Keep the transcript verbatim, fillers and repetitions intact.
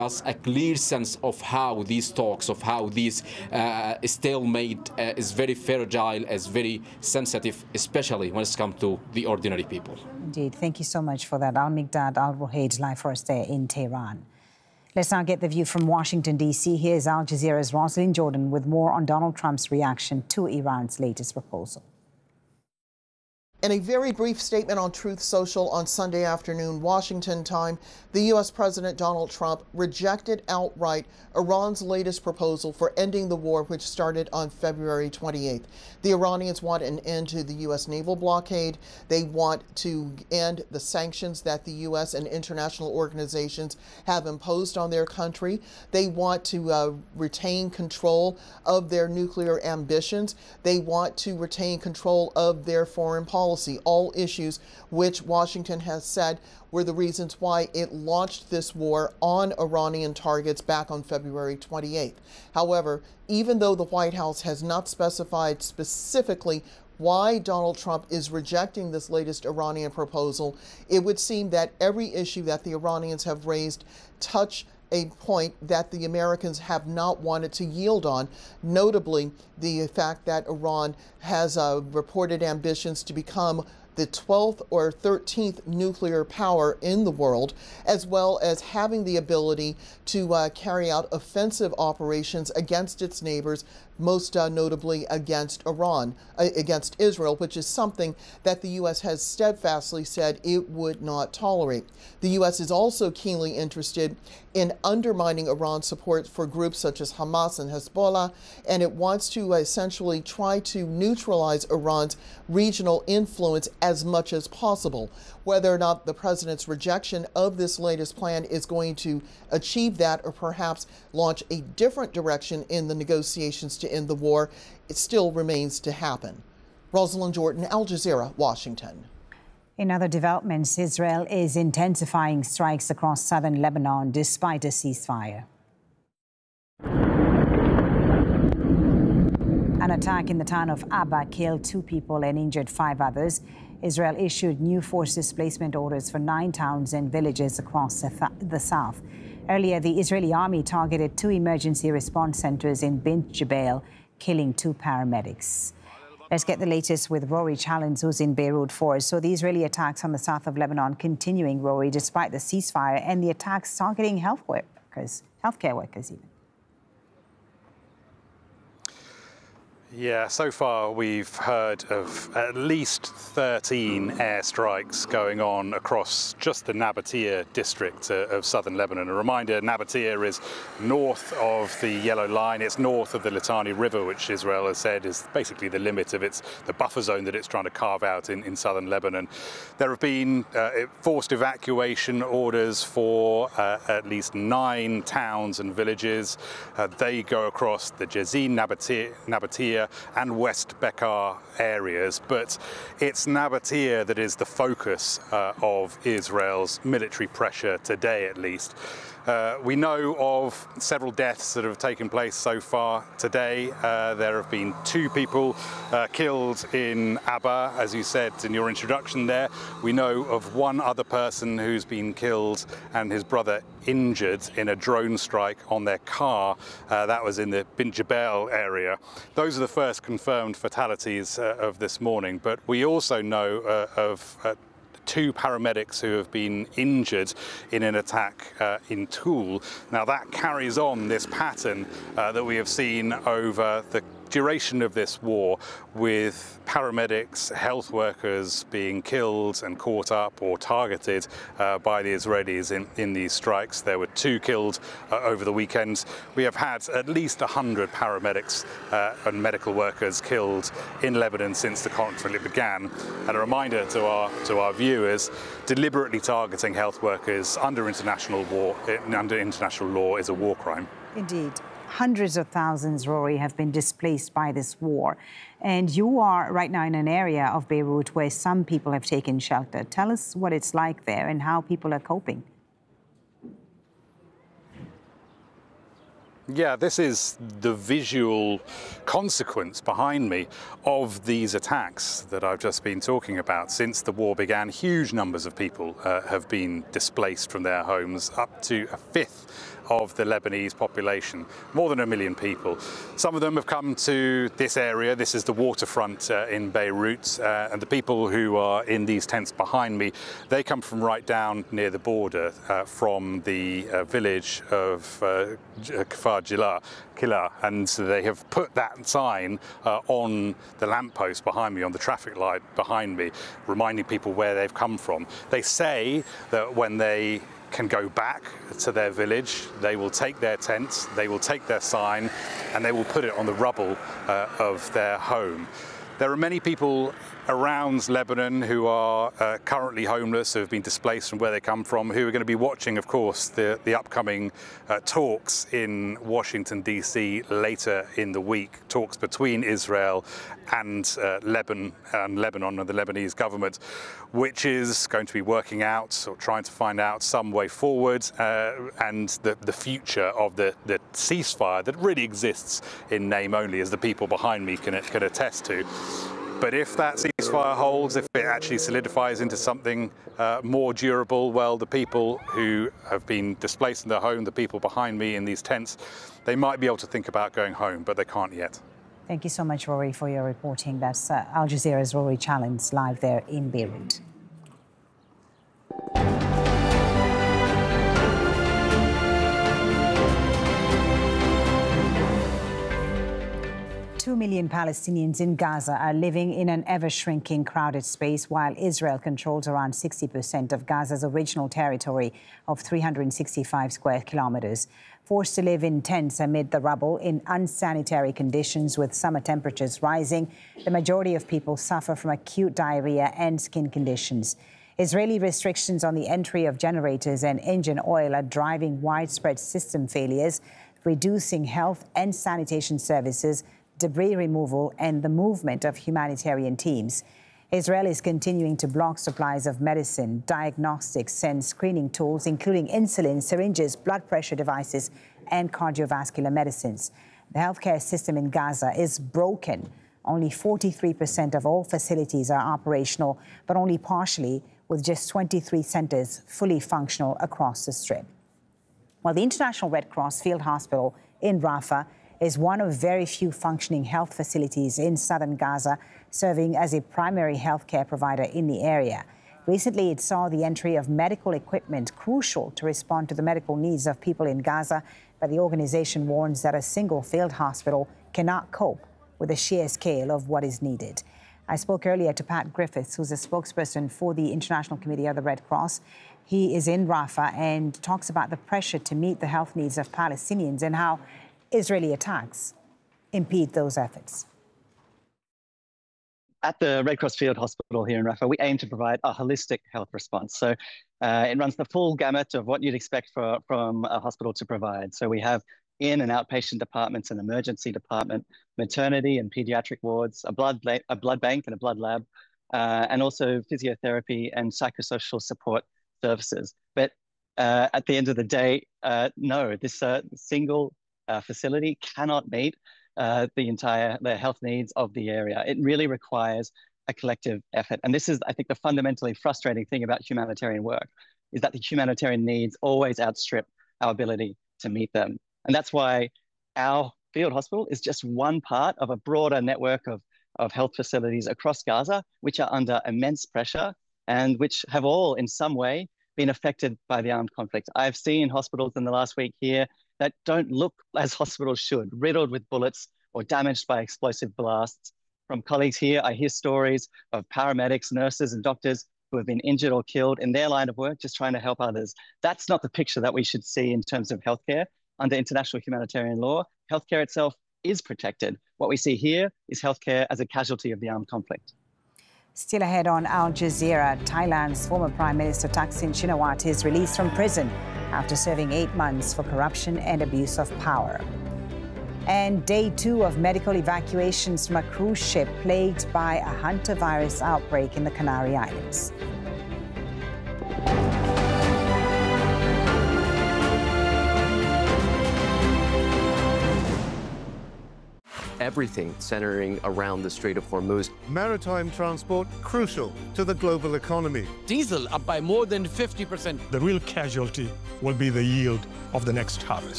us a clear sense of how these talks, of how these uh, stalemate uh, is very fragile, is very sensitive, especially when it comes to the ordinary people. Indeed. Thank you so much for that. Al-Mikdad Al-Ruhaid, live for us there in Tehran. Let's now get the view from Washington, D C. Here's Al Jazeera's Rosalind Jordan with more on Donald Trump's reaction to Iran's latest proposal. In a very brief statement on Truth Social on Sunday afternoon, Washington time, the U S President Donald Trump rejected outright Iran's latest proposal for ending the war, which started on February twenty-eighth. The Iranians want an end to the U S naval blockade. They want to end the sanctions that the U S and international organizations have imposed on their country. They want to uh, retain control of their nuclear ambitions. They want to retain control of their foreign policy. All issues which Washington has said were the reasons why it launched this war on Iranian targets back on February twenty-eighth. However, even though the White House has not specified specifically why Donald Trump is rejecting this latest Iranian proposal, it would seem that every issue that the Iranians have raised touch a point that the Americans have not wanted to yield on, notably the fact that Iran has uh, reported ambitions to become the twelfth or thirteenth nuclear power in the world, as well as having the ability to uh, carry out offensive operations against its neighbors, most uh, notably against Iran, uh, against Israel, which is something that the U S has steadfastly said it would not tolerate. The U S is also keenly interested in undermining Iran's support for groups such as Hamas and Hezbollah, and it wants to essentially try to neutralize Iran's regional influence as much as possible. Whether or not the president's rejection of this latest plan is going to achieve that or perhaps launch a different direction in the negotiations to end the war, it still remains to happen. Rosalind Jordan, Al Jazeera, Washington. In other developments, Israel is intensifying strikes across southern Lebanon despite a ceasefire. An attack in the town of Abba killed two people and injured five others. Israel issued new force displacement orders for nine towns and villages across the, th the south. Earlier, the Israeli army targeted two emergency response centers in Bint Jbeil, killing two paramedics. Let's get the latest with Rory Challens, who's in Beirut for us. So the Israeli attacks on the south of Lebanon continuing, Rory, despite the ceasefire, and the attacks targeting health workers, healthcare workers even. Yeah, so far we've heard of at least thirteen airstrikes going on across just the Nabatea district of southern Lebanon. A reminder, Nabatea is north of the Yellow Line. It's north of the Litani River, which Israel has said is basically the limit of its the buffer zone that it's trying to carve out in, in southern Lebanon. There have been uh, forced evacuation orders for uh, at least nine towns and villages. Uh, they go across the Jazin, Nabatea, Nabatea and West Bekaa areas, but it's Nabatea that is the focus uh, of Israel's military pressure today, at least. Uh, we know of several deaths that have taken place so far today. Uh, there have been two people uh, killed in Abba, as you said in your introduction there. We know of one other person who's been killed and his brother injured in a drone strike on their car. Uh, that was in the Bint Jbeil area. Those are the first confirmed fatalities uh, of this morning, but we also know uh, of uh, two paramedics who have been injured in an attack uh, in Toul. Now that carries on this pattern uh, that we have seen over the duration of this war, with paramedics, health workers being killed and caught up or targeted uh, by the Israelis in, in these strikes. There were two killed uh, over the weekend. We have had at least one hundred paramedics uh, and medical workers killed in Lebanon since the conflict began. And a reminder to our, to our viewers, deliberately targeting health workers under international, war, under international law is a war crime. Indeed. Hundreds of thousands, Rory, have been displaced by this war. And you are right now in an area of Beirut where some people have taken shelter. Tell us what it's like there and how people are coping. Yeah, this is the visual consequence behind me of these attacks that I've just been talking about. Since the war began, huge numbers of people uh, have been displaced from their homes. Up to a fifth of the Lebanese population, more than a million people. Some of them have come to this area. This is the waterfront uh, in Beirut, uh, and the people who are in these tents behind me, they come from right down near the border, uh, from the uh, village of uh, Kfar Jila, Kila, and so they have put that sign uh, on the lamppost behind me, on the traffic light behind me, reminding people where they've come from. They say that when they can go back to their village, they will take their tent, they will take their sign, and they will put it on the rubble uh, of their home. There are many people around Lebanon who are uh, currently homeless, who have been displaced from where they come from, who are going to be watching, of course, the, the upcoming uh, talks in Washington, D C later in the week, talks between Israel and uh, Lebanon, and Lebanon and the Lebanese government, which is going to be working out or trying to find out some way forward uh, and the, the future of the, the ceasefire that really exists in name only, as the people behind me can, can attest to. But if that ceasefire holds, if it actually solidifies into something uh, more durable, well, the people who have been displaced in their home, the people behind me in these tents, they might be able to think about going home, but they can't yet. Thank you so much, Rory, for your reporting. That's uh, Al Jazeera's Rory Challenge live there in Beirut. Two million Palestinians in Gaza are living in an ever-shrinking, crowded space, while Israel controls around sixty percent of Gaza's original territory of three hundred sixty-five square kilometers. Forced to live in tents amid the rubble in unsanitary conditions with summer temperatures rising, the majority of people suffer from acute diarrhea and skin conditions. Israeli restrictions on the entry of generators and engine oil are driving widespread system failures, reducing health and sanitation services, debris removal and the movement of humanitarian teams. Israel is continuing to block supplies of medicine, diagnostics and screening tools, including insulin, syringes, blood pressure devices and cardiovascular medicines. The healthcare system in Gaza is broken. Only forty-three percent of all facilities are operational, but only partially, with just twenty-three centers fully functional across the Strip. While the International Red Cross Field Hospital in Rafah is one of very few functioning health facilities in southern Gaza, serving as a primary healthcare provider in the area. Recently, it saw the entry of medical equipment crucial to respond to the medical needs of people in Gaza, but the organization warns that a single field hospital cannot cope with the sheer scale of what is needed. I spoke earlier to Pat Griffiths, who's a spokesperson for the International Committee of the Red Cross. He is in Rafah and talks about the pressure to meet the health needs of Palestinians and how Israeli attacks impede those efforts. At the Red Cross Field Hospital here in Rafah, we aim to provide a holistic health response. So uh, it runs the full gamut of what you'd expect for, from a hospital to provide. So we have in and outpatient departments, an emergency department, maternity and pediatric wards, a blood, a blood bank and a blood lab, uh, and also physiotherapy and psychosocial support services. But uh, at the end of the day, uh, no, this uh, single Uh, facility cannot meet uh, the entire the health needs of the area. It really requires a collective effort. And this is, I think, the fundamentally frustrating thing about humanitarian work, is that the humanitarian needs always outstrip our ability to meet them. And that's why our field hospital is just one part of a broader network of, of health facilities across Gaza, which are under immense pressure and which have all in some way been affected by the armed conflict. I've seen hospitals in the last week here that don't look as hospitals should, riddled with bullets or damaged by explosive blasts. From colleagues here, I hear stories of paramedics, nurses and doctors who have been injured or killed in their line of work just trying to help others. That's not the picture that we should see in terms of healthcare. Under international humanitarian law, healthcare itself is protected. What we see here is healthcare as a casualty of the armed conflict. Still ahead on Al Jazeera, Thailand's former Prime Minister Thaksin Shinawatra is released from prison after serving eight months for corruption and abuse of power. And day two of medical evacuations from a cruise ship plagued by a hantavirus outbreak in the Canary Islands. everything centering around the Strait of Hormuz. Maritime transport crucial to the global economy. Diesel up by more than fifty percent. The real casualty will be the yield of the next harvest.